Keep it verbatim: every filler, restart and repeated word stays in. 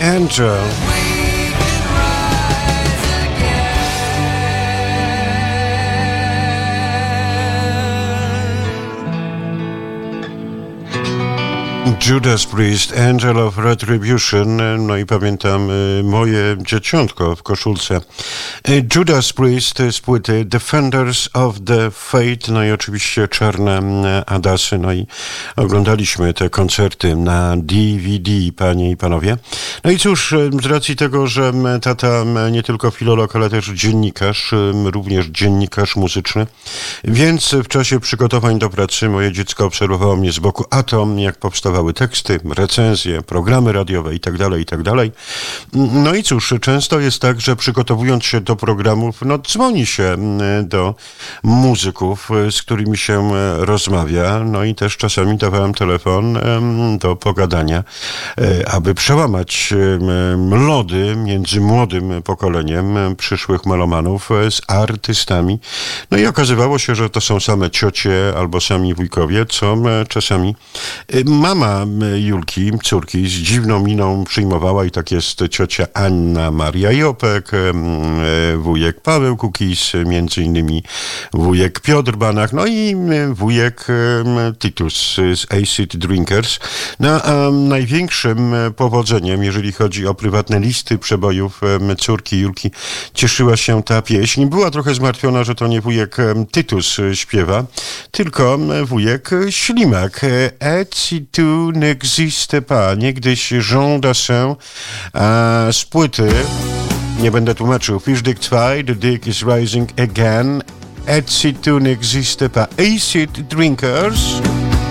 Angel. Judas Priest, Angel of Retribution, no i pamiętam moje dzieciątko w koszulce. Judas Priest z płyty Defenders of the Faith, no i oczywiście czarne adasy, no i oglądaliśmy te koncerty na D V D, panie i panowie. No i cóż, z racji tego, że tata nie tylko filolog, ale też dziennikarz, również dziennikarz muzyczny, więc w czasie przygotowań do pracy moje dziecko obserwowało mnie z boku, a to jak powstawały teksty, recenzje, programy radiowe itd., itd. No i cóż, często jest tak, że przygotowując się do programów, no dzwoni się do muzyków, z którymi się rozmawia, no i też czasami dawałem telefon do pogadania, aby przełamać lody między młodym pokoleniem przyszłych melomanów z artystami. No i okazywało się, że to są same ciocie albo sami wujkowie, co czasami mama Julki, córki, z dziwną miną przyjmowała i tak jest ciocia Anna Maria Jopek, wujek Paweł Kukis, między innymi wujek Piotr Banach, no i wujek Titus z Acid Drinkers. No, a największym powodzeniem, jeżeli chodzi o prywatne listy przebojów córki Julki, cieszyła się ta pieśń. Była trochę zmartwiona, że to nie wujek Tytus śpiewa, tylko wujek Ślimak. Et si tu n'existe pas, niegdyś Jean Dassin z płyty, nie będę tłumaczył, Fischdick dwa, The Dick is Rising Again, Et si tu n'existe pas, Acid Drinkers.